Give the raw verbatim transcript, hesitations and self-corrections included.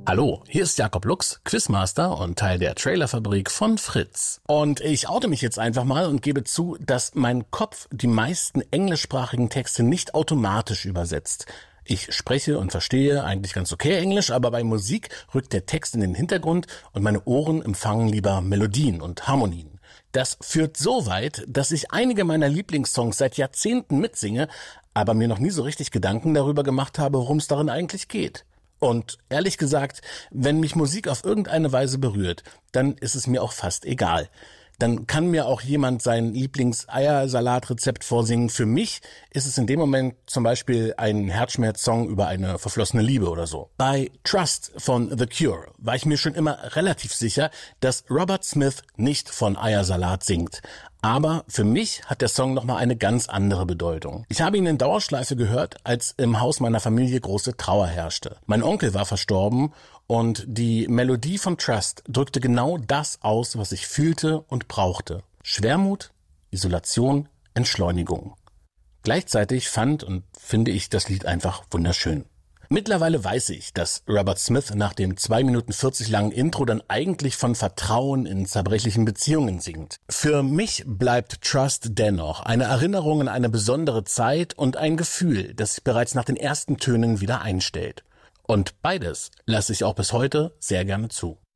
Hallo, hier ist Jakob Lux, Quizmaster und Teil der Trailerfabrik von Fritz. Und ich oute mich jetzt einfach mal und gebe zu, dass mein Kopf die meisten englischsprachigen Texte nicht automatisch übersetzt. Ich spreche und verstehe eigentlich ganz okay Englisch, aber bei Musik rückt der Text in den Hintergrund und meine Ohren empfangen lieber Melodien und Harmonien. Das führt so weit, dass ich einige meiner Lieblingssongs seit Jahrzehnten mitsinge, aber mir noch nie so richtig Gedanken darüber gemacht habe, worum es darin eigentlich geht. Und ehrlich gesagt, wenn mich Musik auf irgendeine Weise berührt, dann ist es mir auch fast egal. Dann kann mir auch jemand sein Lieblings-Eiersalat-Rezept vorsingen. Für mich ist es in dem Moment zum Beispiel ein Herzschmerz-Song über eine verflossene Liebe oder so. Bei Trust von The Cure war ich mir schon immer relativ sicher, dass Robert Smith nicht von Eiersalat singt. Aber für mich hat der Song nochmal eine ganz andere Bedeutung. Ich habe ihn in Dauerschleife gehört, als im Haus meiner Familie große Trauer herrschte. Mein Onkel war verstorben und die Melodie von Trust drückte genau das aus, was ich fühlte und brauchte. Schwermut, Isolation, Entschleunigung. Gleichzeitig fand und finde ich das Lied einfach wunderschön. Mittlerweile weiß ich, dass Robert Smith nach dem zwei Minuten vierzig langen Intro dann eigentlich von Vertrauen in zerbrechlichen Beziehungen singt. Für mich bleibt Trust dennoch eine Erinnerung an eine besondere Zeit und ein Gefühl, das sich bereits nach den ersten Tönen wieder einstellt. Und beides lasse ich auch bis heute sehr gerne zu.